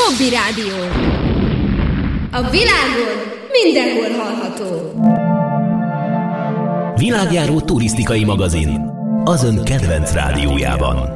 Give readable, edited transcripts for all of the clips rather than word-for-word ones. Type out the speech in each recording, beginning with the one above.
Hobby Rádió. A világon mindenhol hallható. Világjáró turisztikai magazin az ön kedvenc rádiójában.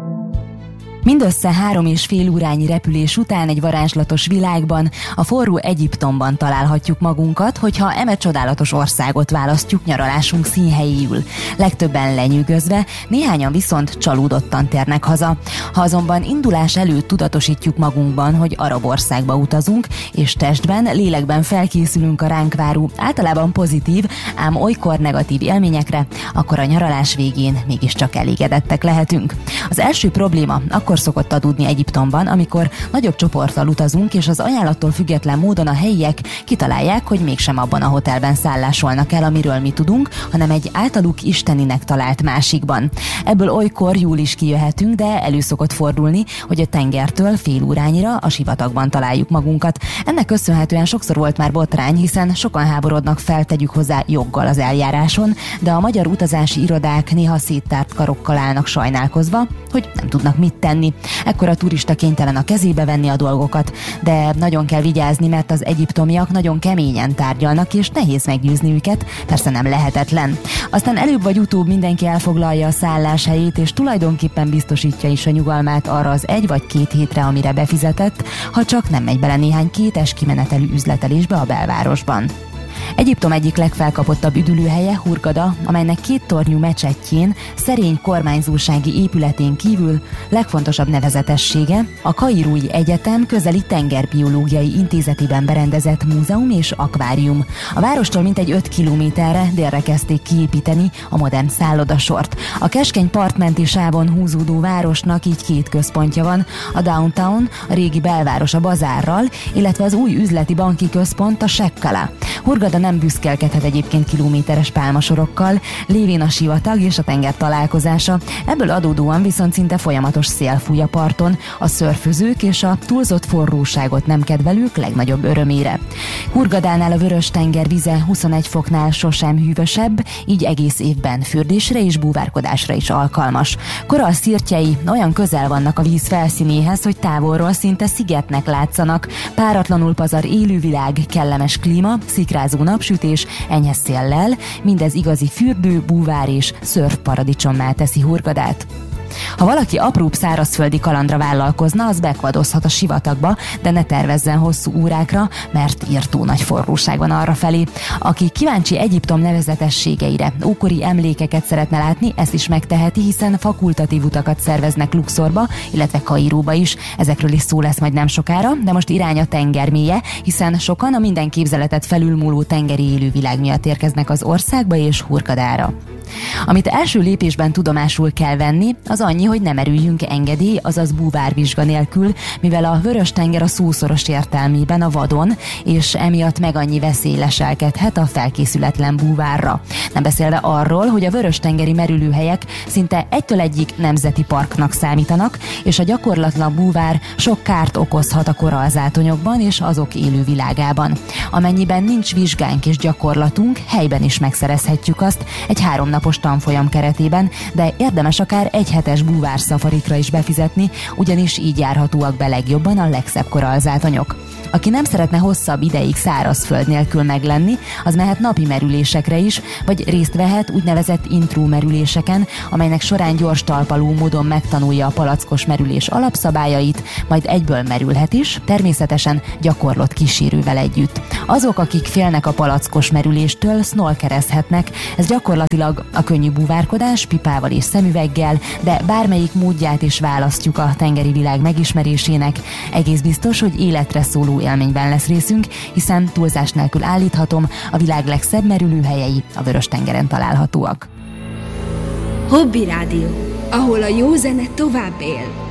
Mindössze 3,5 órányi repülés után egy varázslatos világban, a forró Egyiptomban találhatjuk magunkat, hogyha eme csodálatos országot választjuk nyaralásunk színhelyéül. Legtöbben lenyűgözve, néhányan viszont csalódottan térnek haza. Ha azonban indulás előtt tudatosítjuk magunkban, hogy arab országba utazunk, és testben, lélekben felkészülünk a ránk váró, általában pozitív, ám olykor negatív élményekre, akkor a nyaralás végén mégiscsak elégedettek lehetünk. Az első probléma akkor szokott adódni Egyiptomban, amikor nagyobb csoporttal utazunk, és az ajánlattól független módon a helyiek kitalálják, hogy mégsem abban a hotelben szállásolnak el, amiről mi tudunk, hanem egy általuk isteninek talált másikban. Ebből olykor jól is kijöhetünk, de elő szokott fordulni, hogy a tengertől fél órányira a sivatagban találjuk magunkat. Ennek köszönhetően sokszor volt már botrány, hiszen sokan háborodnak fel, tegyük hozzá joggal az eljáráson, de a magyar utazási irodák néha széttárt karokkal állnak sajnálkozva, hogy nem tudnak mit tenni. Ekkor a turista kénytelen a kezébe venni a dolgokat, de nagyon kell vigyázni, mert az egyiptomiak nagyon keményen tárgyalnak, és nehéz meggyőzni őket, persze nem lehetetlen. Aztán előbb vagy utóbb mindenki elfoglalja a szálláshelyét, és tulajdonképpen biztosítja is a nyugalmát arra az 1 vagy 2 hétre, amire befizetett, ha csak nem megy bele néhány kétes kimenetelű üzletelésbe a belvárosban. Egyiptom egyik legfelkapottabb üdülőhelye Hurgada, amelynek 2 tornyú mecsetjén, szerény kormányzósági épületén kívül legfontosabb nevezetessége a Kairói Egyetem közeli tengerbiológiai intézetében berendezett múzeum és akvárium. A várostól mintegy 5 kilométerre délre kezdték kiépíteni a modern szállodasort. A keskeny partmenti sávon húzódó városnak így 2 központja van, a Downtown, a régi belváros a bazárral, illetve az új üzleti banki központ, a Shekkala. Hurgada nem büszkélkedhet egyébként kilométeres pálmasorokkal, lévén a sivatag és a tenger találkozása, ebből adódóan viszont szinte folyamatos szél fúj a parton, a szörfözők és a túlzott forróságot nem kedvelők legnagyobb örömére. Hurgadánál a Vörös-tenger vize 21 foknál sosem hűvösebb, így egész évben fürdésre és búvárkodásra is alkalmas. Korallszirtjei olyan közel vannak a víz felszínéhez, hogy távolról szinte szigetnek látszanak, páratlanul pazar élővilág, kellemes klíma, szikrázó napsütés, enyhe széllel, mindez igazi fürdő, búvár és szörfparadicsommá teszi Hurgadát. Ha valaki apróbb szárazföldi kalandra vállalkozna, az bekvadozhat a sivatagba, de ne tervezzen hosszú órákra, mert írtó nagy forróság van arrafelé. Aki kíváncsi Egyiptom nevezetességeire, ókori emlékeket szeretne látni, ezt is megteheti, hiszen fakultatív utakat szerveznek Luxorba, illetve Kairóba is. Ezekről is szó lesz majd nem sokára, de most irány a tenger mélye, hiszen sokan a minden képzeletet felülmúló tengeri élővilág miatt érkeznek az országba és Hurgadára. Amit első lépésben tudomásul kell venni, az annyi, hogy nem merüljünk engedély, azaz búvárvizsga nélkül, mivel a Vörös-tenger a szószoros értelmében a vadon, és emiatt meg annyi veszély leselkedhet a felkészületlen búvárra. Nem beszélve arról, hogy a vörös-tengeri merülőhelyek szinte egytől egyig nemzeti parknak számítanak, és a gyakorlatlan búvár sok kárt okozhat a korallzátonyokban és azok élővilágában. Amennyiben nincs vizsgánk és gyakorlatunk, helyben is megszerezhetjük azt egy 3 napos tanfolyam keretében, de érdemes akár 1 hetes búvársafarikra is befizetni, ugyanis így járhatóak be legjobban a legszebb korallzátonyok. Aki nem szeretne hosszabb ideig szárazföld nélkül meglenni, az mehet napi merülésekre is, vagy részt vehet úgynevezett intro merüléseken, amelynek során gyors talpaló módon megtanulja a palackos merülés alapszabályait, majd egyből merülhet is, természetesen gyakorlott kísérővel együtt. Azok, akik félnek a palackos merüléstől, snorkelezhetnek, ez gyakorlatilag a könnyű búvárkodás pipával és szemüveggel, de bármelyik módját is választjuk a tengeri világ megismerésének, egész biztos, hogy életre szóló élményben lesz részünk, hiszen túlzás nélkül állíthatom, a világ legszebb merülőhelyei a Vörös-tengeren találhatóak. Hobby Rádió, ahol a jó zene tovább él.